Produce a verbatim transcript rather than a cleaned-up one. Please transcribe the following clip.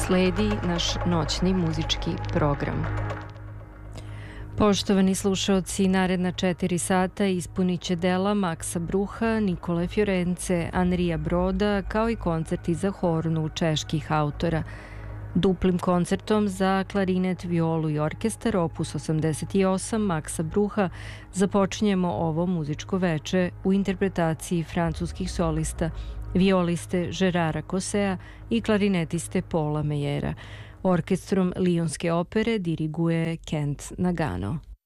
Sledi naš noćni muzički program. Poštovani slušaoci, naredna četiri sata ispunit će dela Maksa Bruha, Nikole Fiorence, Anrija Broda, kao i koncerti za hornu čeških autora. Duplim koncertom za klarinet, violu i orkestar opus osamdeset osam Maksa Bruha započinjemo ovo muzičko veče u interpretaciji francuskih solista, violiste Gerara Kosea i klarinetiste Paula Meyera. Orkestrom Lionske opere diriguje Kent Nagano.